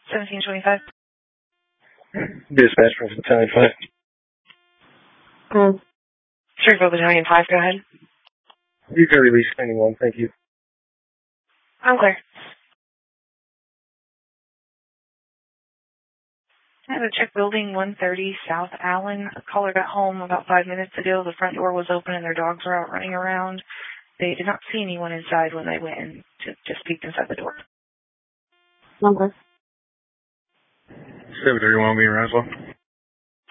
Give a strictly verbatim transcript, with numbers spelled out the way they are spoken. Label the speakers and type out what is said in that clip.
Speaker 1: seventeen twenty-five.
Speaker 2: Dispatch from Battalion five.
Speaker 1: Hmm. Cherryville Battalion five, go ahead.
Speaker 2: You can release anyone, thank you.
Speaker 1: I'm clear. I have a check building one thirty South Allen. A caller got home about five minutes ago. The front door was open and their dogs were out running around. They did not see anyone inside when they went in. To, just peeked inside the door.
Speaker 3: Number.
Speaker 2: seven thirty-one, being Roswell.